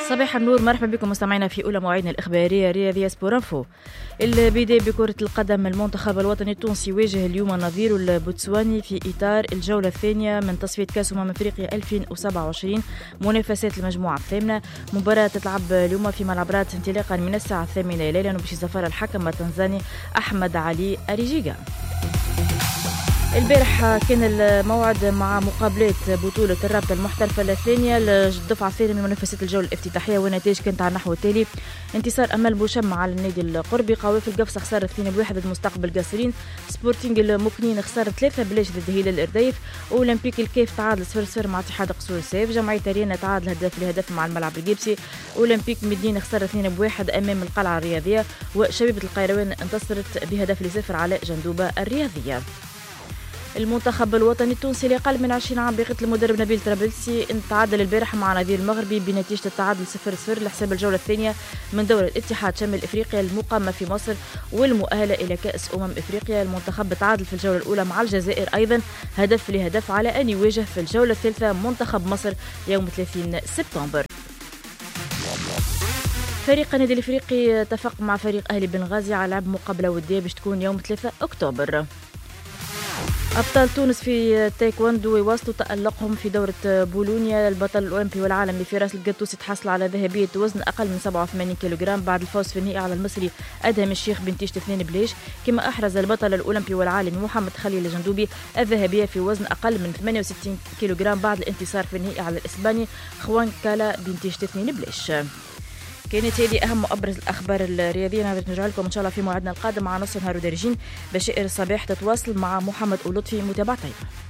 صباح النور، مرحبا بكم مستمعينا في أولى مواعيدنا الإخبارية رياضية سبورانفو. البداية بكرة القدم. المنتخب الوطني التونسي يواجه اليوم نظيره البوتسواني في إطار الجولة الثانية من تصفية كأس أفريقيا 2027 منافسات المجموعة الثامنة. مباراة تتلعب اليوم في ملعب رات انطلاقا من الساعة 8 ليلا وباش يزفر الحكم التنزاني أحمد علي أريجيغا. البارح كان الموعد مع مقابلات بطولة الرابطة المحترفة الثانية الدفعة الثانية من منافسات الجولة الافتتاحية، والنتائج كانت على النحو التالي: انتصار أمل بوشم على النادي القربي، قوافل قفصة خسارة 2-1 ضد مستقبل قاسرين، سبورتينغ المكنين خسارة 3-0 ضد هلال الإرديف، أولمبيك الكيف تعادل 0-0 مع اتحاد قصور السيف، جمعية رينا تعادل هدف لهدف مع الملعب الجيبسي، أولمبيك مدينة خسارة 2-1 أمام القلعة الرياضية، وشبيبة القيروان انتصرت بهدف ل0 على جندوبة الرياضية. المنتخب الوطني التونسي لأقل من 20 عام بقيادة المدرب نبيل ترابلسي تعادل البارح مع نظير المغربي بنتيجة التعادل 0-0 لحساب الجولة الثانية من دورة الاتحاد شمال إفريقيا المقامة في مصر والمؤهلة إلى كأس إفريقيا. المنتخب تعادل في الجولة الأولى مع الجزائر أيضا هدف لهدف على أن يواجه في الجولة الثالثة منتخب مصر يوم 30 سبتمبر. فريق النادي الإفريقي اتفق مع فريق أهلي بنغازي على لعب مقابلة ودية باش تكون يوم 3 أكتوبر. أبطال تونس في التايكوندو يواصلوا تألقهم في دورة بولونيا. البطل الأولمبي والعالمي فراس القطوسي تحصل على ذهبية وزن أقل من 87 كيلوغرام بعد الفوز في النهائي على المصري أدهم الشيخ بنتيجة 2-0، كما أحرز البطل الأولمبي والعالمي محمد خليل الجندوبي الذهبية في وزن أقل من 68 كيلوغرام بعد الانتصار في النهائي على الإسباني خوان كالا بنتيجة 2-0. كانت هذه أهم وأبرز الأخبار الرياضية. نرجع لكم إن شاء الله في موعدنا القادم مع نص نهار ودرجين. بشائر الصباح تتواصل مع محمد ولطفي. متابعة طيبة.